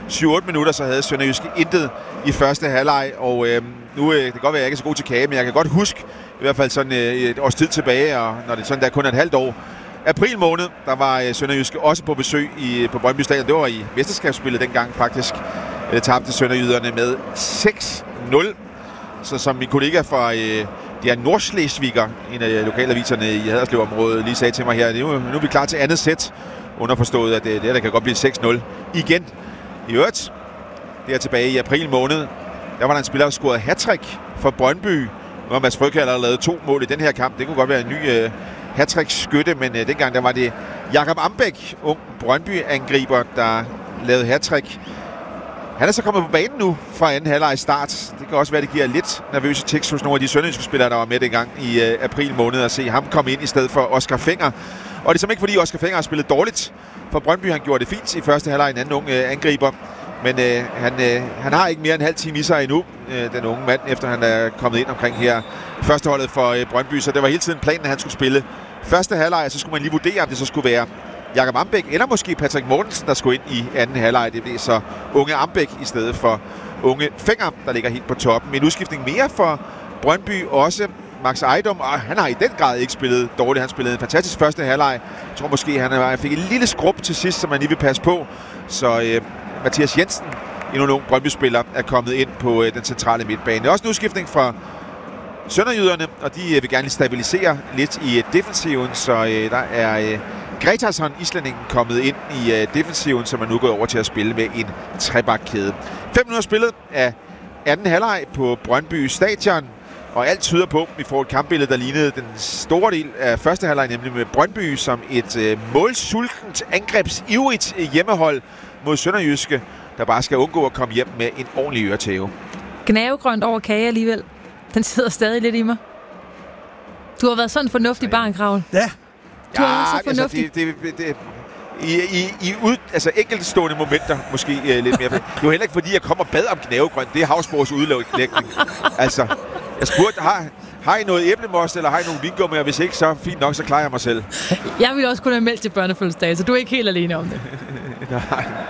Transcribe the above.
7-8 minutter, så havde Sønderjyske intet i første halvleg, og nu det kan godt være, at jeg ikke er så god til kage, men jeg kan godt huske, i hvert fald sådan et års tid tilbage, og når det sådan der kun er et halvt år, april måned, der var Sønderjyske også på besøg på Brøndby Stadion. Det var i mesterskabsspillet dengang faktisk. Tabte Sønderjyderne med 6-0. Så som min kollega fra det er Nordslesviger, en af lokalaviserne i Haderslev-området, lige sagde til mig her, nu er vi klar til andet sæt. Underforstået, at det der kan godt blive 6-0 igen. I øvrigt, der tilbage i april måned, der var der en spiller, der scorede hattrick for Brøndby. Nu har Mads Frøkjær lavet 2 mål i den her kamp. Det kunne godt være en ny hattrick-skytte, men dengang der var det Jakob Ambæk, ung Brøndby-angriber, der lavede hattrick. Han er så kommet på banen nu fra anden halvleg start. Det kan også være, det giver lidt nervøse tekst hos nogle af de sønderjyske spillere, der var med dengang i april måned, at se ham komme ind i stedet for Oscar Fenger. Og det er simpelthen ikke, fordi Oscar Fenger har spillet dårligt for Brøndby. Han gjorde det fint i første halvleg, en anden ung angriber. Men han har ikke mere end en halv time i sig endnu, den unge mand, efter han er kommet ind omkring her førsteholdet for Brøndby. Så det var hele tiden planen, at han skulle spille første halvleg, så skulle man lige vurdere, om det så skulle være Jakob Ambæk eller måske Patrick Mortensen, der skulle ind i anden halvleg. Det blev så unge Ambæk i stedet for unge Fenger, der ligger helt på toppen. En udskiftning mere for Brøndby også. Max Ejdom, og han har i den grad ikke spillet dårligt. Han spillede en fantastisk første halvleg. Jeg tror måske, han fik en lille skrub til sidst, som man lige vil passe på. Så Mathias Jensen, endnu en ung Brøndby-spiller, er kommet ind på den centrale midtbane. Det er også en udskiftning fra sønderjyderne, og de vil gerne stabilisere lidt i defensiven, så der er Gretarsson, islændingen, kommet ind i defensiven, som er nu gået over til at spille med en trebakkæde. 5 minutter spillet af anden halvleg på Brøndby Stadion, og alt tyder på, at vi får et kampbillede, der lignede den store del af første halvleg, nemlig med Brøndby som et målsultent, angrebsivrigt hjemmehold mod Sønderjyske, der bare skal undgå at komme hjem med en ordentlig øretæve. Gnavegrønt over kage alligevel. Den sidder stadig lidt i mig. Du har været sådan en fornuftig barnkravl. Ja. Du har været så fornuftig. Altså enkeltstående momenter måske lidt mere. Det var heller ikke fordi, jeg kom og bad om gnavegrønt. Det er Havsborgs udlægning. Altså, jeg spurgte, har I noget æblemost, eller har I nogle vingummi? Og hvis ikke, så fint nok, så klarer jeg mig selv. Jeg ville også kunne have meldt til børnefødselsdag, så du er ikke helt alene om det. Nej.